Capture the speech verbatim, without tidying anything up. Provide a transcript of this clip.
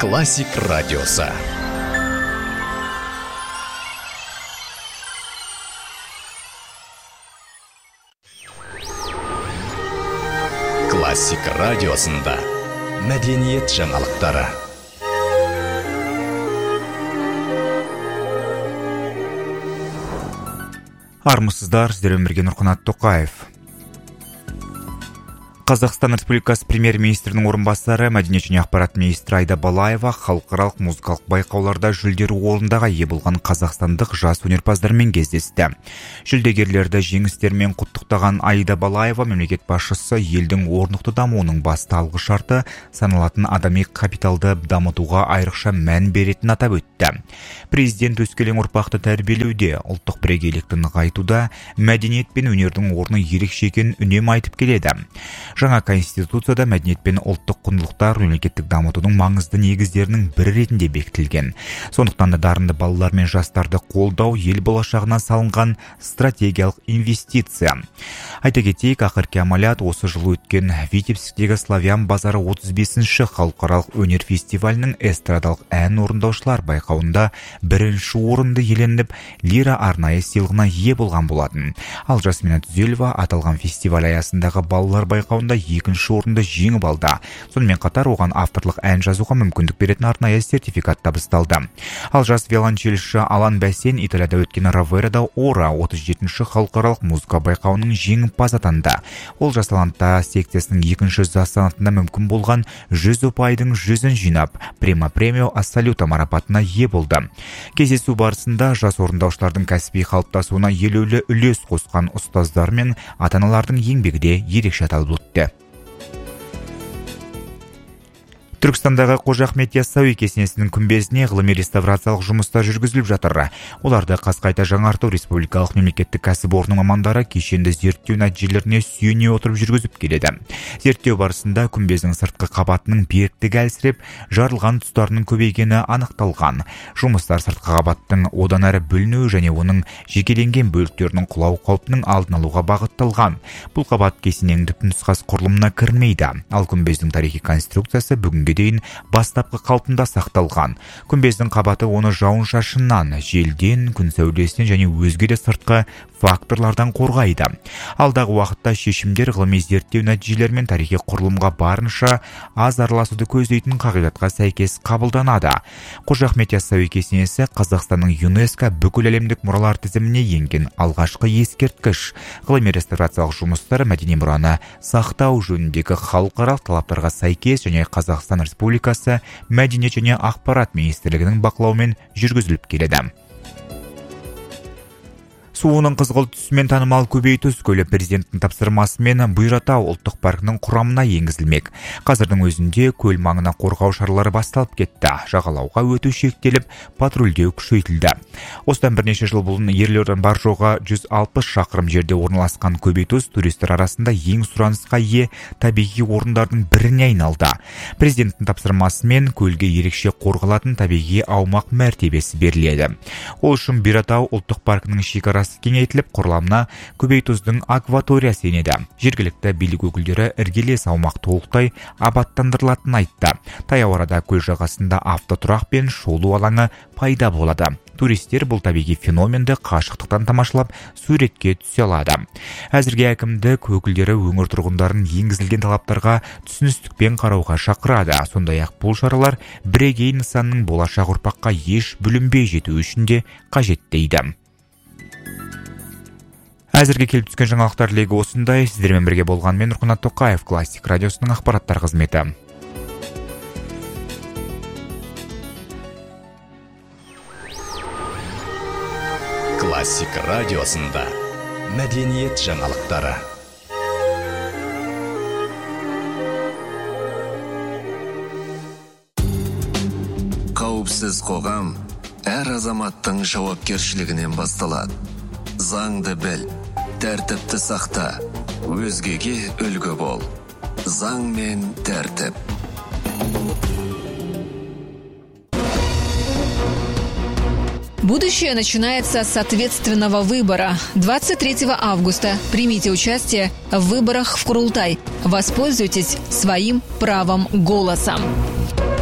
Классик радиосы. Классик радиосында мәдениет жаңалықтары. Армысыздар, сіздермен бірге Нұрқанат Тоқаев. Қазақстан Республикасы премьер-министрінің орынбасары, мәдениет және ақпарат министрі Айда Балаева халықаралық музыкалық байқауларда жүлделі орынға ие болған қазақстандық жас өнерпаздармен кездесті. Жүлдегерлерді жеңістермен құттықтаған Айда Балаева мемлекет басшысы елдің орнықты дамуының басты алғышарты саналатын адами капиталды дамытуға айрықша мән беретінін атап өтті. Президент өскелең ұрпақты тәрбиелеуде, ұлттық бірегейлікті нығайтуда мәдениет пен өнердің орны ерекше екенін үнемі айтып келеді. Жаңа конституцияда мәдениет пен ұлттық құндылықтар мемлекеттік дамытудың маңызды негіздерінің бірі ретінде бекітілген. Сондықтан да дарынды балалар мен жастарды қолдау ел болашағына салынған стратегиялық инвестиция. Айта кетейік, ақырки амалият осы жылы өткен Витебскідегі Славян базары отыз бесінші халықаралық өнер фестивалінің эстрадалық ән орындаушылар байқауында бірінші орынды иеленіп, лира арнайы сыйлығына ие болған болатын. Ал Жасмина Түзелова аталған фестиваль аясындағы балалар байқауында екінші орынды жеңіп алды. Сонымен қатар оған авторлық ән жазуға мүмкіндік беретін арнайы сертификат табысталды. Ал жас виолончельші Алан Бәсен Италияда өткен Раверада Ора отыз жетінші халықаралық музыка байқауының жеңімпазы атанды. Ол жас талантта секциясының екінші жас санатында мүмкін болған жүз ұпайдың жүзін жинап, Према Премио Ассалюта марапатына ие болды. Кездесу барысында жас орындаушылардың кәсіби қалыптасуына елеулі үлес қосқан ұстаздар мен ата-аналардың еңбегі де ерекше аталып өтті. Түркістандағы Қожа Ахмет Яссауи кесенесінің күмбезіне ғылыми реставрациялық жұмыстар жүргізіліп жатыр. Оларды қайта жаңарту республикалық мемлекеттік кәсіпорынның мамандары кешенді зерттеу нәтижелеріне сүйене отырып жүргізіп келеді. Зерттеу барысында күмбездің сыртқы қабатының беріктігі әлсіреп, жарылған тұстарының көбейгені анықталған. Жұмыстар сыртқы қабаттың одан әрі бөлінуі және оның жекеленген бөліктерінің құлау қаупінің алдын алуға бағытталған. Бұл қабат кесененің түпнұсқасы құрылымына кірмейді. Ал күмбездің тарихи конструкциясы бүгінге дейін бастапқы қалпында сақталған. Күмбездің қабаты оны жауын-шашыннан, желден, күн сәулесінен және өзге де сыртқы факторлардан қорғайды. Алдағы уақытта шешімдер ғылыми зерттеу нәтижелері мен тарихи құрылымға барынша аз араласуды көздейтін қағидатқа сәйкес қабылданады. Қожа Ахмет Яссауи кесенесі Қазақстанның ЮНЕСКО бүкіл әлемдік мұралар тізіміне енген алғашқы ескерткіш. Ғылыми реставрациялық жұмыстар мәдени мұраны сақтау жөніндегі халықаралық талаптарға сәйкес және Қазақстан Республикасы мәдениет және ақпарат министрлігінің бақылауымен жүргізіліп келеді. Суының қызғылт түсімен танымал Көбейтұз көлі президенттің тапсырмасымен Бұйратау ұлттық паркінің құрамына енгізілмек. Қазірдің өзінде көл маңына қорғау шаралары басталып кетті. Жағалауға өту шектеліп, патрульдеу күшейтілді. Осыдан бірнеше жыл бұрын Ерлерден бар жоғы жүз алпыс шақырым жерде орналасқан Көбейтұз туристер арасында ең сұранысқа ие табиғи орындардың біріне айналды. Президенттің тапсырмасымен көлге ерекше қорғалатын табиғи аумақ мәртебесі беріледі. Ол үшін Бұйратау ұлттық паркінің шекарасы кеңейтіліп, құрылымына Көбейтұздың акваториясы енеді. Жергілікті билік өкілдері іргелес аумақ толықтай абаттандырылатынын айтты. Таяу арада көл жағасында автотұрақ пен шолу алаңы пайда болады. Туристер бұл табиғи феноменді қашықтықтан тамашалап, суретке түсе алады. Әзірге әкімдік өкілдері өңір тұрғындарын енгізілген талаптарға түсіністікпен қарауға шақырады. Сондай-ақ бұл шаралар бірегей нысанның болашақ ұрпаққа еш бүлінбей жетуі үшін де қажет дейді. Әзірге келіп түскен жаңалықтар легі осындай. Сіздермен бірге болған мен Нұрқанат Тоқаев, Классик радиосының ақпараттар қызметі. Классик радиосында мәдениет жаңалықтары. Қауіпсіз қоғам әр азаматтың жауапкершілігінен басталады. Заңды біл, тәртіпті сақта, өзгеге үлгі бол. Заң мен тәртіп. Будущее начинается с ответственного выбора. двадцать третьего августа примите участие в выборах в Курултай. Воспользуйтесь своим правом голоса.